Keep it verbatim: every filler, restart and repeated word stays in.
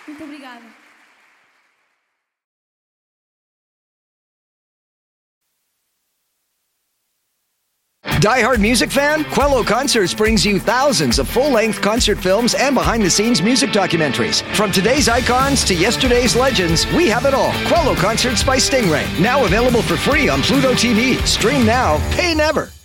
Muito obrigada. Die-hard music fan? Quello Concerts brings you thousands of full-length concert films and behind-the-scenes music documentaries. From today's icons to yesterday's legends, we have it all. Quello Concerts by Stingray. Now available for free on Pluto T V. Stream now, pay never.